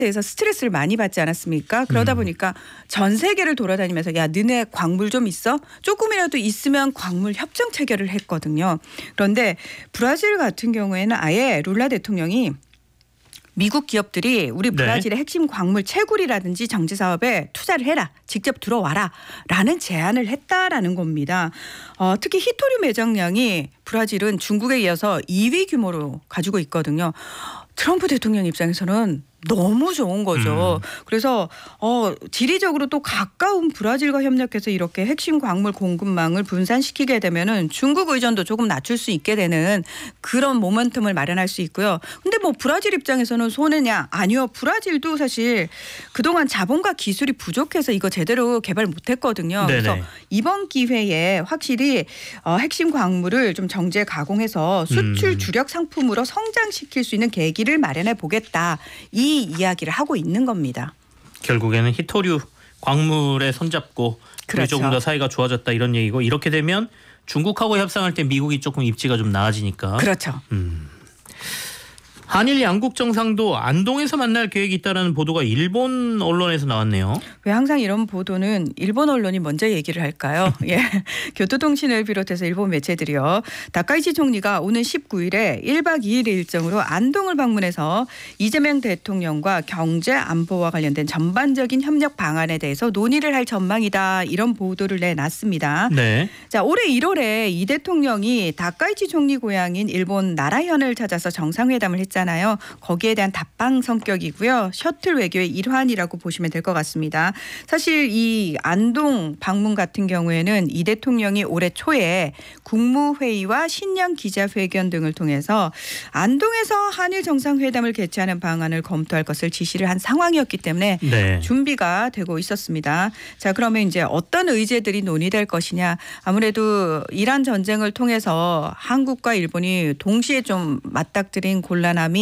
대해서 스트레스를 많이 받지 않았습니까? 그러다 보니까 전 세계를 돌아다니면서 야, 너네 광물 좀 있어? 조금이라도 있으면 광물 협정 체결을 했거든요. 그런데 브라질 같은 경우에는 아예 룰라 대통령이 미국 기업들이 우리 브라질의 핵심 광물 채굴이라든지 정제 사업에 투자를 해라. 직접 들어와라. 라는 제안을 했다라는 겁니다. 특히 히토류 매장량이 브라질은 중국에 이어서 2위 규모로 가지고 있거든요. 트럼프 대통령 입장에서는 너무 좋은 거죠. 그래서 지리적으로 또 가까운 브라질과 협력해서 이렇게 핵심 광물 공급망을 분산시키게 되면은 중국 의존도 조금 낮출 수 있게 되는 그런 모멘텀을 마련할 수 있고요. 근데 뭐 브라질 입장에서는 손해냐? 아니요. 브라질도 사실 그동안 자본과 기술이 부족해서 이거 제대로 개발 못했거든요. 그래서 이번 기회에 확실히 핵심 광물을 좀 정제 가공해서 수출 주력 상품으로 성장시킬 수 있는 계기를 마련해 보겠다. 이 이야기를 하고 있는 겁니다. 결국에는 히토류 광물에 손잡고 그렇죠. 조금 더 사이가 좋아졌다 이런 얘기고 이렇게 되면 중국하고 협상할 때 미국이 조금 입지가 좀 나아지니까. 그렇죠. 한일 양국 정상도 안동에서 만날 계획이 있다는 보도가 일본 언론에서 나왔네요. 왜 항상 이런 보도는 일본 언론이 먼저 얘기를 할까요? 예, 교토통신을 비롯해서 일본 매체들이요. 다카이치 총리가 오는 19일에 1박 2일의 일정으로 안동을 방문해서 이재명 대통령과 경제 안보와 관련된 전반적인 협력 방안에 대해서 논의를 할 전망이다. 이런 보도를 내놨습니다. 네. 자, 올해 1월에 이 대통령이 다카이치 총리 고향인 일본 나라현을 찾아서 정상회담을 했잖아요. 거기에 대한 답방 성격이고요. 셔틀 외교의 일환이라고 보시면 될 것 같습니다. 사실 이 안동 방문 같은 경우에는 이 대통령이 올해 초에 국무회의와 신년 기자회견 등을 통해서 안동에서 한일 정상회담을 개최하는 방안을 검토할 것을 지시를 한 상황이었기 때문에 준비가 되고 있었습니다. 자, 그러면 이제 어떤 의제들이 논의될 것이냐. 아무래도 이란 전쟁을 통해서 한국과 일본이 동시에 좀 맞닥뜨린 곤란함이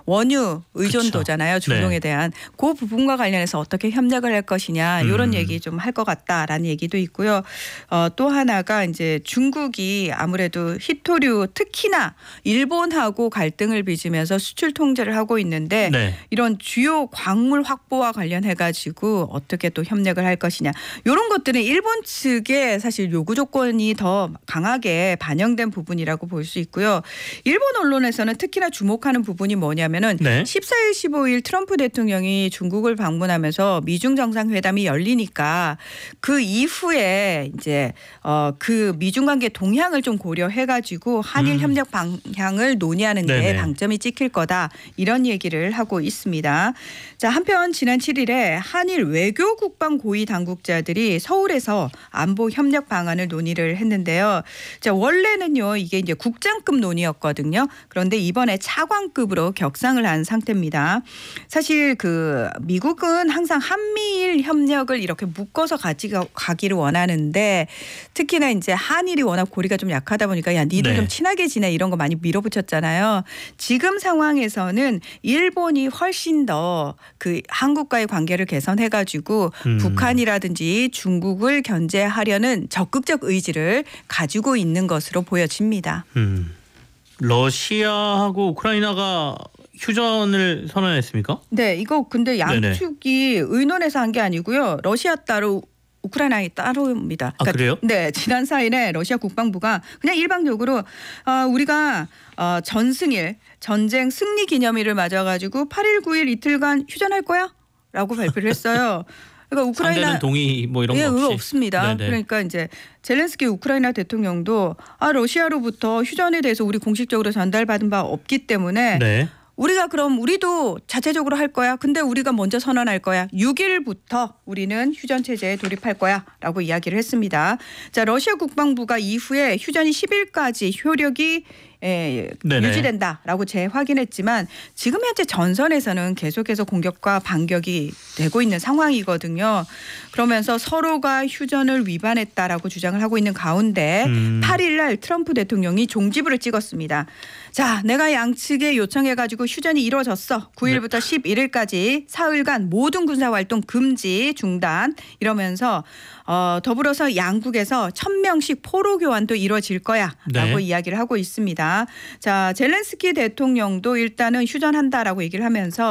원유 의존도잖아요. 중동에 대한 그 부분과 관련해서 어떻게 협력을 할 것이냐 이런 얘기 좀 할 것 같다라는 얘기도 있고요. 또 하나가 이제 중국이 아무래도 히토류 특히나 일본하고 갈등을 빚으면서 수출 통제를 하고 있는데 이런 주요 광물 확보와 관련해 가지고 어떻게 또 협력을 할 것이냐 이런 것들은 일본 측의 사실 요구 조건이 더 강하게 반영된 부분이라고 볼 수 있고요. 일본 언론에서는 특히나 주목하는 부분이 뭐냐면은 14일, 15일 트럼프 대통령이 중국을 방문하면서 미중 정상회담이 열리니까 그 이후에 이제 그 미중 관계 동향을 좀 고려해가지고 한일 협력 방향을 논의하는 데 방점이 찍힐 거다 이런 얘기를 하고 있습니다. 자, 한편 지난 7일에 한일 외교 국방 고위 당국자들이 서울에서 안보 협력 방안을 논의를 했는데요. 자, 원래는요 이게 이제 국장급 논의였거든요. 그런데 이번에 차관급으로 격상을 한 상태입니다. 사실 그 미국은 항상 한미일 협력을 이렇게 묶어서 가기를 원하는데 특히나 이제 한일이 워낙 고리가 좀 약하다 보니까 야 니들 좀 친하게 지내 이런 거 많이 밀어붙였잖아요. 지금 상황에서는 일본이 훨씬 더 그 한국과의 관계를 개선해가지고 북한이라든지 중국을 견제하려는 적극적 의지를 가지고 있는 것으로 보여집니다. 러시아하고 우크라이나가 휴전을 선언했습니까? 네, 이거 근데 양측이 의논해서 한 게 아니고요. 러시아 따로 우크라이나에 따로입니다. 그러니까 그래요? 네, 지난 4일에 러시아 국방부가 그냥 일방적으로 우리가 전승일 전쟁 승리 기념일을 맞아가지고 8일 9일 이틀간 휴전할 거야? 라고 발표를 했어요. 그러니까 우크라이나 상대는 동의 뭐 이런 거 없이 없습니다. 그러니까 이제 젤렌스키 우크라이나 대통령도 러시아로부터 휴전에 대해서 우리 공식적으로 전달받은 바 없기 때문에 우리가 그럼 우리도 자체적으로 할 거야. 근데 우리가 먼저 선언할 거야. 6일부터 우리는 휴전 체제에 돌입할 거야. 라고 이야기를 했습니다. 자, 러시아 국방부가 이후에 휴전이 10일까지 효력이 유지된다라고 재확인했지만 지금 현재 전선에서는 계속해서 공격과 반격이 되고 있는 상황이거든요. 그러면서 서로가 휴전을 위반했다라고 주장을 하고 있는 가운데 8일 날 트럼프 대통령이 종지부를 찍었습니다. 자, 내가 양측에 요청해가지고 휴전이 이루어졌어. 9일부터 11일까지 사흘간 모든 군사활동 금지 중단 이러면서 더불어서 양국에서 1000명씩 포로 교환도 이루어질 거야 라고 이야기를 하고 있습니다. 자, 젤렌스키 대통령도 일단은 휴전한다라고 얘기를 하면서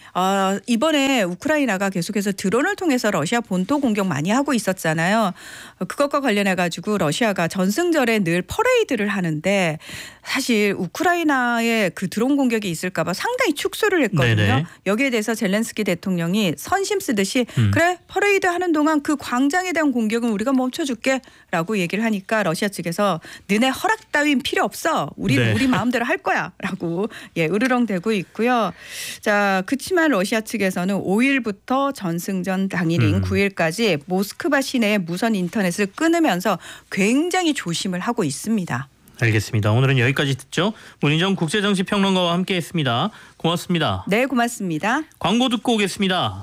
이번에 우크라이나가 계속해서 드론을 통해서 러시아 본토 공격 많이 하고 있었잖아요. 그것과 관련해 가지고 러시아가 전승절에 늘 퍼레이드를 하는데 사실 우크라이나에 그 드론 공격이 있을까 봐 상당히 축소를 했거든요. 네네. 여기에 대해서 젤렌스키 대통령이 선심 쓰듯이 그래 퍼레이드 하는 동안 그 광장에 대한 공격은 우리가 멈춰줄게라고 얘기를 하니까 러시아 측에서 너네 허락 따윈 필요 없어. 우리는 네. 우리 마음대로 할 거야라고 으르렁대고 있고요. 자, 그렇지만 러시아 측에서는 5일부터 전승전 당일인 9일까지 모스크바 시내의 무선 인터넷을 끊으면서 굉장히 조심을 하고 있습니다. 알겠습니다. 오늘은 여기까지 듣죠. 문희정 국제정치평론가와 함께했습니다. 고맙습니다. 네, 고맙습니다. 광고 듣고 오겠습니다.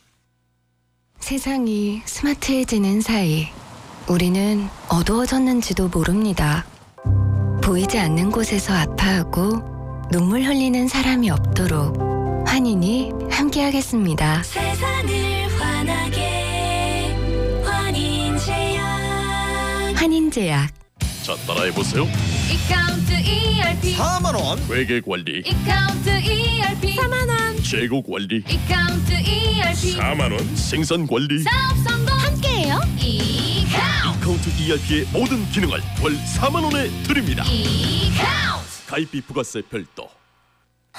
세상이 스마트해지는 사이 우리는 어두워졌는지도 모릅니다. 보이지 않는 곳에서 아파하고 눈물 흘리는 사람이 없도록 환인이 함께하겠습니다. 세상을 환하게 환인제약. 환인제약. 자, 따라해보세요. 이카운트 ERP 4만원 회계관리, 이카운트 ERP 4만원 재고관리, 이카운트 ERP 4만원 생산관리. 사업 성공 함께해요. 이카운트 카운트 ERP의 모든 기능을 월 4만원에 드립니다. 이카운트 가입비 부가세 별도.